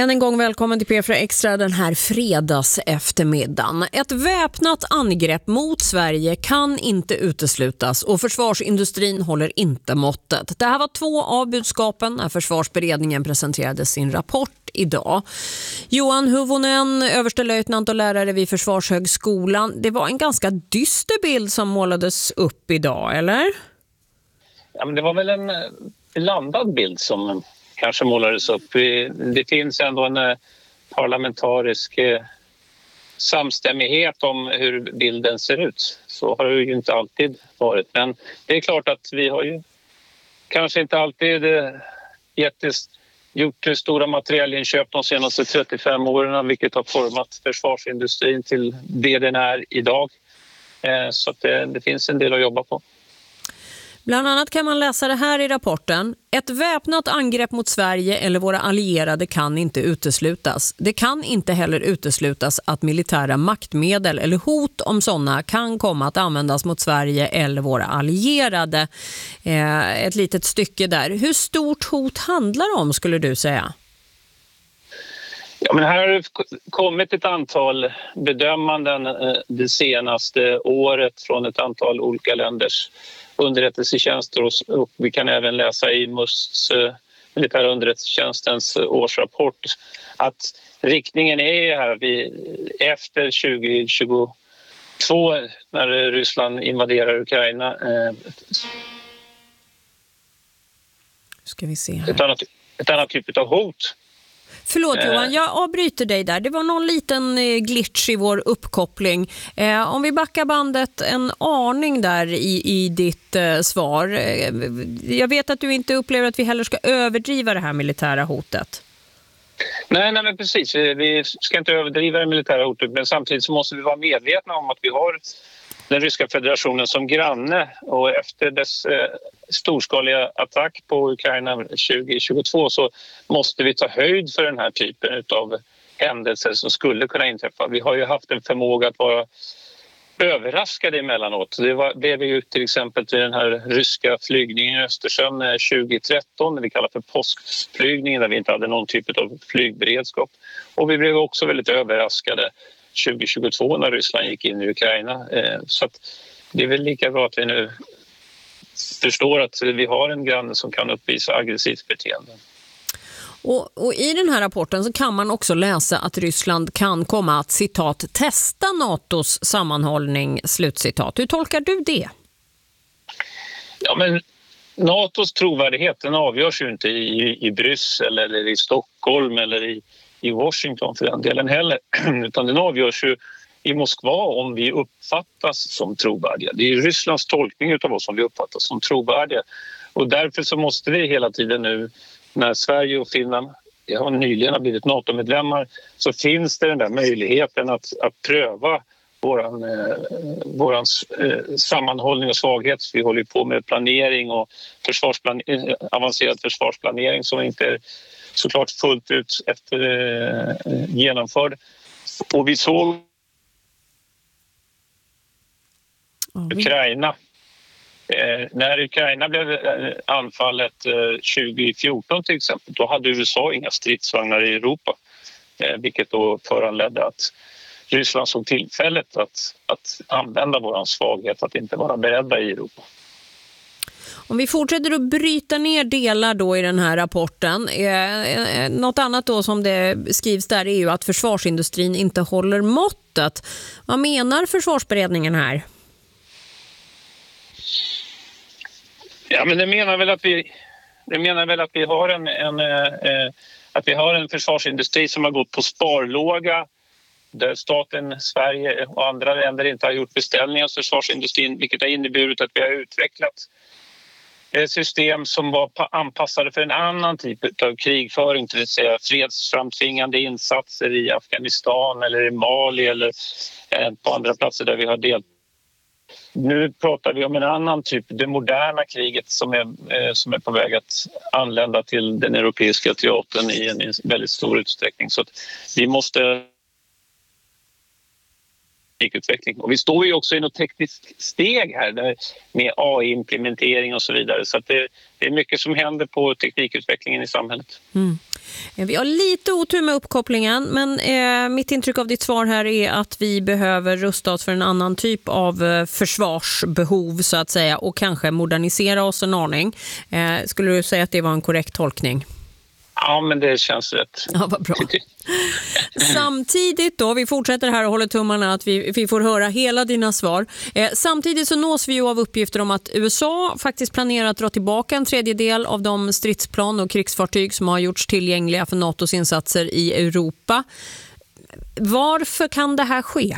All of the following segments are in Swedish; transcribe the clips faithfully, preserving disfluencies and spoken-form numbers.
Än en gång välkommen till P fyra Extra den här fredags eftermiddagen. Ett väpnat angrepp mot Sverige kan inte uteslutas och försvarsindustrin håller inte måttet. Det här var två av budskapen när försvarsberedningen presenterade sin rapport idag. Johan Huvonen, överstelöjtnant och lärare vid Försvarshögskolan. Det var en ganska dyster bild som målades upp idag, eller? Ja, men det var väl en landad bild som kanske målades upp. Det finns ändå en parlamentarisk samstämmighet om hur bilden ser ut. Så har det ju inte alltid varit. Men det är klart att vi har ju kanske inte alltid jättes, gjort stora materialinköp de senaste trettiofem åren, vilket har format försvarsindustrin till det den är idag. Så att det, det finns en del att jobba på. Bland annat kan man läsa det här i rapporten. Ett väpnat angrepp mot Sverige eller våra allierade kan inte uteslutas. Det kan inte heller uteslutas att militära maktmedel eller hot om sådana kan komma att användas mot Sverige eller våra allierade. Eh, ett litet stycke där. Hur stort hot handlar det om, skulle du säga? Ja, men här har det kommit ett antal bedömanden det senaste året från ett antal olika länders underrättelsetjänster och vi kan även läsa i M U Sts, militära underrättelsetjänstens årsrapport, att riktningen är här vid, efter tjugo tjugotvå när Ryssland invaderar Ukraina. Eh, Ska vi se här. Ett annat, ett annat typ av hot. Förlåt Johan, jag avbryter dig där. Det var någon liten glitch i vår uppkoppling. Eh, om vi backar bandet en aning där i, i ditt eh, svar. Eh, jag vet att du inte upplever att vi heller ska överdriva det här militära hotet. Nej, nej men precis. Vi ska inte överdriva det militära hotet, men samtidigt så måste vi vara medvetna om att vi har den ryska federationen som granne, och efter dess eh, storskaliga attack på Ukraina tjugo tjugotvå så måste vi ta höjd för den här typen av händelser som skulle kunna inträffa. Vi har ju haft en förmåga att vara överraskade emellanåt. Det var, blev vi ju till exempel till den här ryska flygningen i Östersjön tjugo tretton, det vi kallar för påskflygningen, där vi inte hade någon typ av flygberedskap. Och vi blev också väldigt överraskade tjugo tjugotvå när Ryssland gick in i Ukraina. Så att det är väl lika bra att vi nu förstår att vi har en granne som kan uppvisa aggressivt beteende. Och, och i den här rapporten så kan man också läsa att Ryssland kan komma att, citat, testa NATOs sammanhållning, slutcitat. Hur tolkar du det? Ja, men NATOs trovärdighet, den avgörs ju inte i, i Bryssel eller i Stockholm eller i i Washington för den delen heller, utan den avgörs ju i Moskva om vi uppfattas som trovärdiga. Det är Rysslands tolkning av oss som vi uppfattas som trovärdiga, och därför så måste vi hela tiden nu, när Sverige och Finland har nyligen har blivit NATO-medlemmar, så finns det den där möjligheten att, att pröva våran, eh, våran eh, sammanhållning och svaghet. Vi håller på med planering och försvarsplan- avancerad försvarsplanering som inte är såklart fullt ut efter eh, genomförd. Och vi såg mm. Ukraina. Eh, när Ukraina blev eh, anfallet eh, tjugo fjorton till exempel, då hade U S A inga stridsvagnar i Europa. Eh, vilket då föranledde att Ryssland såg tillfället att, att använda vår svaghet, att inte vara beredda i Europa. Om vi fortsätter att bryta ner delar då i den här rapporten, eh, något annat då som det skrivs där är ju att försvarsindustrin inte håller måttet. Vad menar försvarsberedningen här? Ja, men det menar väl att vi, det menar väl att vi har en, en eh, att vi har en försvarsindustri som har gått på sparlåga, där staten, Sverige och andra länder inte har gjort beställningar hos försvarsindustrin, vilket har inneburit att vi har utvecklat system som var anpassade för en annan typ av krigföring, till att säga fredsframtvingande insatser i Afghanistan eller i Mali eller på andra platser där vi har deltagit. Nu pratar vi om en annan typ, det moderna kriget som är, som är på väg att anlända till den europeiska teatern i en väldigt stor utsträckning. Så att vi måste teknikutveckling. Och vi står ju också i något tekniskt steg här där, med A I-implementering och så vidare. Så att det, det är mycket som händer på teknikutvecklingen i samhället. Mm. Vi har lite otur med uppkopplingen, men eh, mitt intryck av ditt svar här är att vi behöver rusta oss för en annan typ av eh, försvarsbehov så att säga, och kanske modernisera oss en aning. Eh, skulle du säga att det var en korrekt tolkning? Ja, men det känns rätt. Ja, vad bra. Samtidigt då, vi fortsätter här och håller tummarna att vi, vi får höra hela dina svar. Eh, samtidigt så nås vi ju av uppgifter om att U S A faktiskt planerar att dra tillbaka en tredjedel av de stridsplan och krigsfartyg som har gjorts tillgängliga för NATOs insatser i Europa. Varför kan det här ske?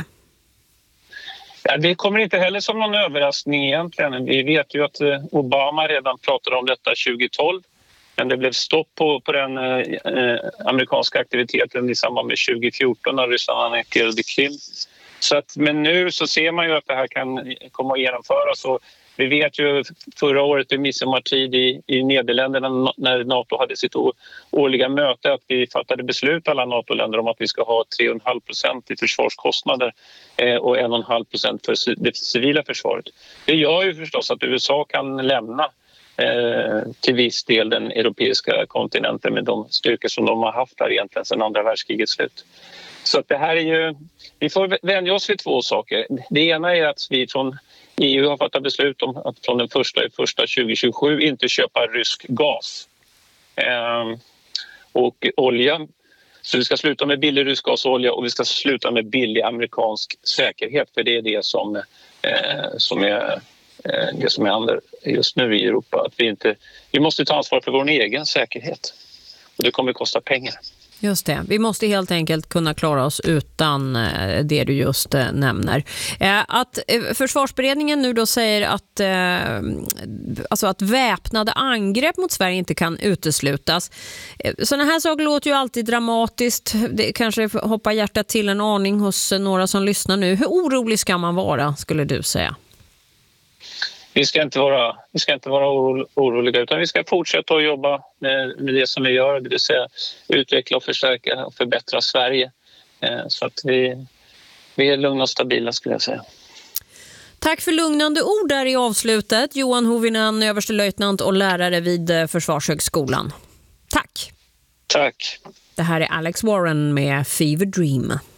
Ja, det kommer inte heller som någon överraskning egentligen. Vi vet ju att Obama redan pratade om detta tjugo tolv. Men det blev stopp på, på den eh, amerikanska aktiviteten i samband med tjugo fjorton när Ryssland annekterade Krim. Så att, men nu så ser man ju att det här kan komma att genomföras. Och vi vet ju förra året i midsommartid i, i Nederländerna när NATO hade sitt årliga möte att vi fattade beslut alla NATO-länder om att vi ska ha tre komma fem procent i försvarskostnader eh, och en komma fem procent för det civila försvaret. Det gör ju förstås att U S A kan lämna Eh, till viss del den europeiska kontinenten med de styrkor som de har haft här egentligen sedan andra världskrigets slut. Så att det här är ju, vi får vänja oss vid två saker. Det ena är att vi från E U har fattat beslut om att från den första i första tjugo tjugosju inte köpa rysk gas eh, och olja. Så vi ska sluta med billig rysk gas och olja och vi ska sluta med billig amerikansk säkerhet, för det är det som, eh, som är det som händer just nu i Europa. Att vi, inte, vi måste ta ansvar för vår egen säkerhet. Och det kommer att kosta pengar. Just det. Vi måste helt enkelt kunna klara oss utan det du just nämner. Att försvarsberedningen nu då säger att, alltså att väpnade angrepp mot Sverige inte kan uteslutas. Sådana här saker låter ju alltid dramatiskt. Det kanske hoppar hjärtat till en aning hos några som lyssnar nu. Hur orolig ska man vara, skulle du säga? Vi ska inte vara, vi ska inte vara oroliga utan vi ska fortsätta att jobba med, med det som vi gör, det vill säga utveckla och förstärka och förbättra Sverige så att vi, vi är lugna och stabila, skulle jag säga. Tack för lugnande ord där i avslutet. Johan Hovinen, överstelöjtnant och lärare vid Försvarshögskolan. Tack. Tack. Det här är Alex Warren med Fever Dream.